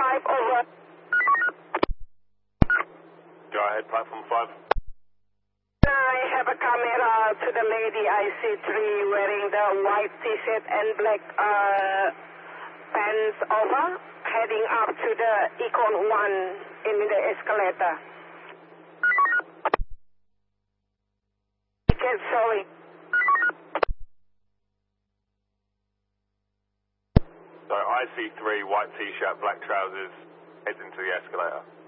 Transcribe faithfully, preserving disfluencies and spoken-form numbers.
five, over. Go ahead, platform five. I have a camera to the lady I C three wearing the white t-shirt and black uh, pants over, heading up to the Econ one in the escalator. Ticket showing. So I C three, white t-shirt, black trousers, heads into the escalator.